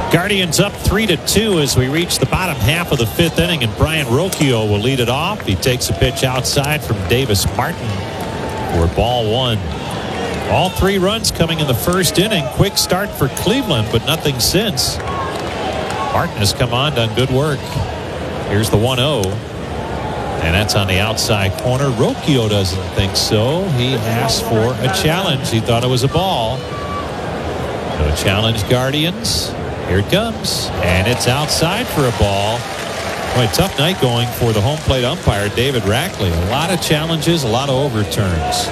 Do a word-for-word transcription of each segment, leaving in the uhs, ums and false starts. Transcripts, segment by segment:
Guardians up three to two as we reach the bottom half of the fifth inning, and Brian Rocchio will lead it off. He takes a pitch outside from Davis Martin for ball one. All three runs coming in the first inning. Quick start for Cleveland, but nothing since. Martin has come on, done good work. Here's the one oh. And that's on the outside corner. Rocchio doesn't think so. He asked for a challenge. He thought it was a ball. No challenge, Guardians. Here it comes. And it's outside for a ball. Boy, tough night going for the home plate umpire, David Rackley. A lot of challenges, a lot of overturns.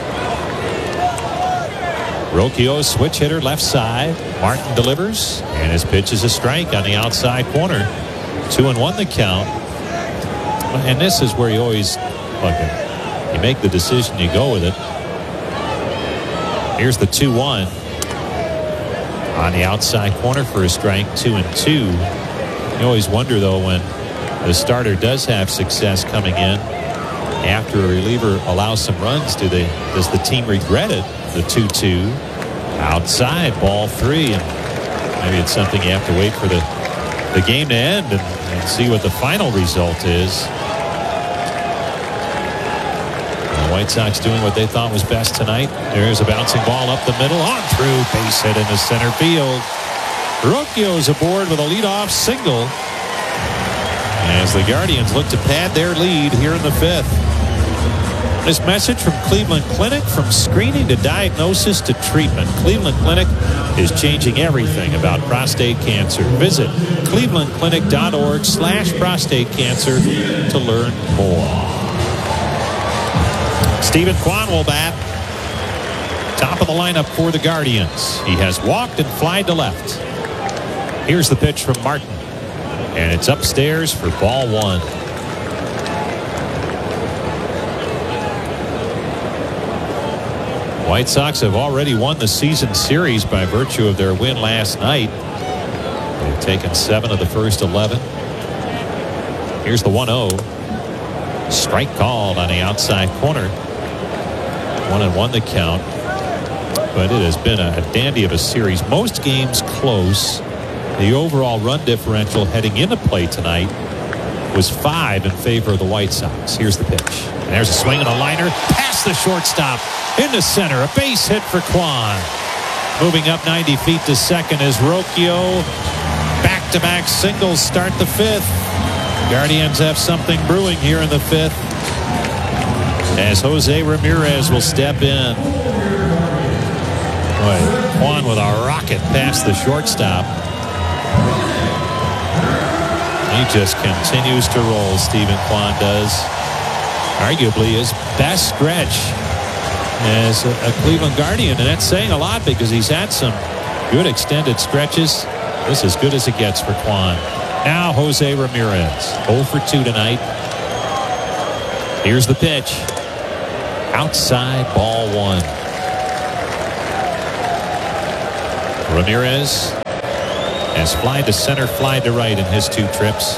Rocchio, switch hitter, left side. Martin delivers, and his pitch is a strike on the outside corner. Two and one the count. And this is where you always look at. You make the decision, you go with it. Here's the two one. On the outside corner for a strike, two and two. You always wonder, though, when the starter does have success coming in after a reliever allows some runs, do they, does the team regret it? The two two. Outside, ball three. And maybe it's something you have to wait for the, the game to end and, and see what the final result is. The White Sox doing what they thought was best tonight. There's a bouncing ball up the middle, on through, base hit into center field. Rocchio's aboard with a leadoff single as the Guardians look to pad their lead here in the fifth. This message from Cleveland Clinic: from screening to diagnosis to treatment, Cleveland Clinic is changing everything about prostate cancer. Visit clevelandclinic.org slash prostate cancer to learn more. Steven Kwan will bat. Top of the lineup for the Guardians. He has walked and flied to left. Here's the pitch from Martin, and it's upstairs for ball one. White Sox have already won the season series by virtue of their win last night. They've taken seven of the first eleven. Here's the one oh. Strike called on the outside corner. One and one the count. But it has been a dandy of a series. Most games close. The overall run differential heading into play tonight was five in favor of the White Sox. Here's the pitch. And there's a swing and a liner past the shortstop into center. A base hit for Kwan. Moving up ninety feet to second is Rocchio. Back-to-back singles start the fifth. Guardians have something brewing here in the fifth as Jose Ramirez will step in. Boy, Kwan with a rocket past the shortstop. He just continues to roll, Steven Kwan does. Arguably his best stretch as a, a Cleveland Guardian, and that's saying a lot because he's had some good extended stretches. This is as good as it gets for Kwan. Now Jose Ramirez, oh for two tonight. Here's the pitch. Outside, ball one. Ramirez has fly to center, fly to right in his two trips.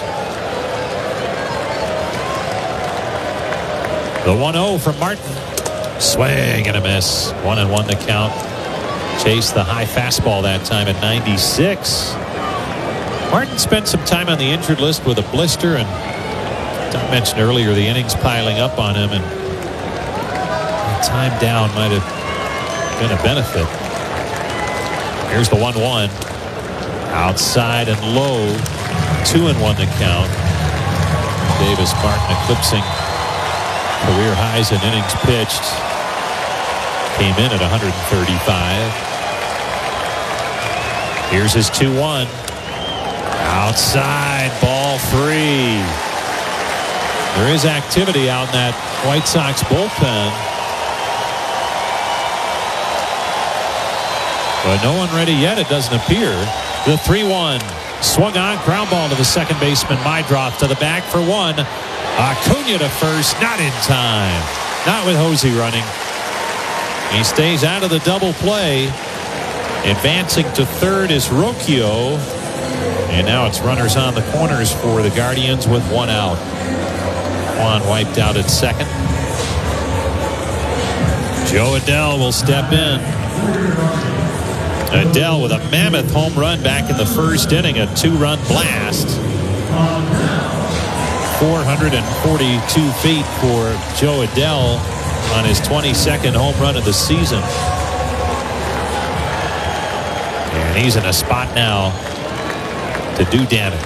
The one oh from Martin. Swing and a miss. One and one the count. Chased the high fastball that time at ninety-six. Martin spent some time on the injured list with a blister, and I mentioned earlier the innings piling up on him, and time down might have been a benefit. Here's the one one. Outside and low. Two and one the count. Davis Martin eclipsing career highs in innings pitched. Came in at one hundred thirty-five. Here's his two one. Outside, ball three. There is activity out in that White Sox bullpen. But no one ready yet, it doesn't appear. The three one. Swung on, ground ball to the second baseman. Meidroth to the back for one. Acuna to first, not in time. Not with Jose running. He stays out of the double play. Advancing to third is Rocchio. And now it's runners on the corners for the Guardians with one out. Kwan wiped out at second. Jo Adell will step in. Adell with a mammoth home run back in the first inning, a two-run blast. four hundred forty-two feet for Joe Adell on his twenty-second home run of the season. And he's in a spot now to do damage.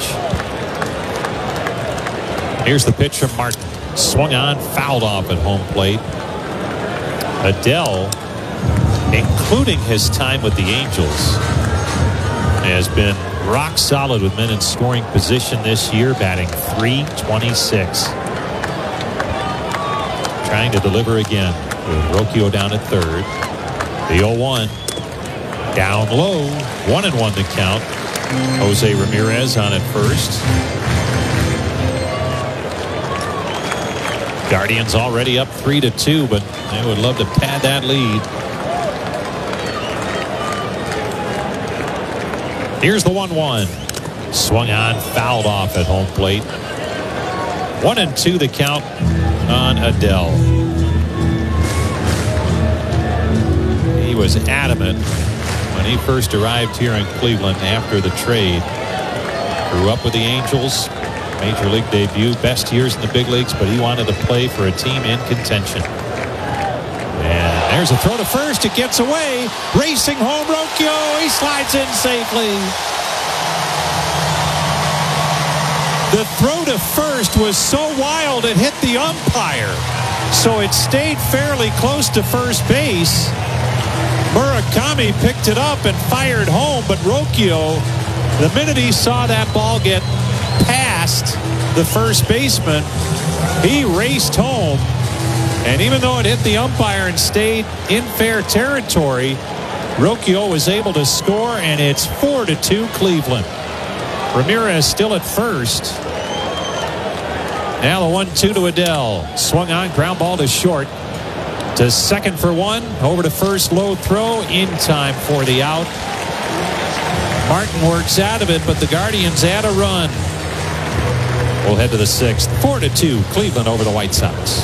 Here's the pitch from Martin. Swung on, fouled off at home plate. Adell, including his time with the Angels, has been rock solid with men in scoring position this year, batting three twenty-six. Trying to deliver again with Rocchio down at third. The oh one. Down low. One and one to count. Jose Ramirez on at first. Guardians already up three to two, but they would love to pad that lead. Here's the one one. Swung on, fouled off at home plate. One and two the count on Adell. He was adamant when he first arrived here in Cleveland after the trade. Grew up with the Angels. Major league debut, best years in the big leagues, but he wanted to play for a team in contention. And there's a throw to first. It gets away. Racing home, Rocchio. He slides in safely. The throw to first was so wild it hit the umpire. So it stayed fairly close to first base. Murakami picked it up and fired home, but Rocchio, the minute he saw that ball get past the first baseman, he raced home, and even though it hit the umpire and stayed in fair territory, Rocchio was able to score, and it's four to two Cleveland. Ramirez still at first. Now the one two to Adell. Swung on, ground ball to short. To second for one. Over to first, low throw. In time for the out. Martin works out of it, but the Guardians add a run. We'll head to the sixth. Four to two, Cleveland over the White Sox.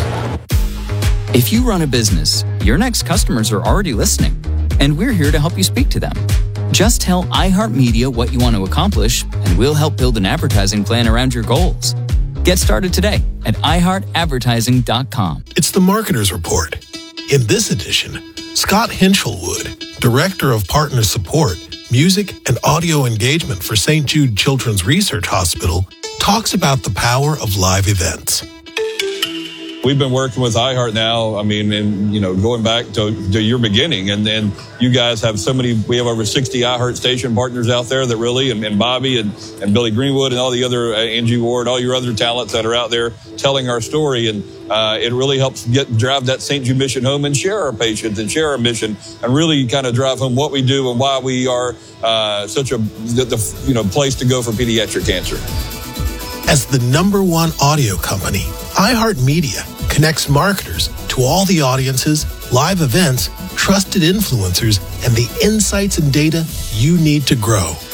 If you run a business, your next customers are already listening, and we're here to help you speak to them. Just tell iHeartMedia what you want to accomplish, and we'll help build an advertising plan around your goals. Get started today at i heart advertising dot com. It's the Marketer's Report. In this edition, Scott Hinchelwood, Director of Partner Support, Music and Audio Engagement for Saint Jude Children's Research Hospital, talks about the power of live events. We've been working with iHeart now, I mean, and, you know, going back to, to your beginning, and then you guys have so many, we have over sixty iHeart station partners out there that really, and, and Bobby and, and Billy Greenwood and all the other, uh, Angie Ward, all your other talents that are out there telling our story, and uh, it really helps get drive that Saint Jude mission home and share our patients and share our mission, and really kind of drive home what we do and why we are uh, such a, the, the, you know, place to go for pediatric cancer. As the number one audio company, iHeartMedia connects marketers to all the audiences, live events, trusted influencers, and the insights and data you need to grow.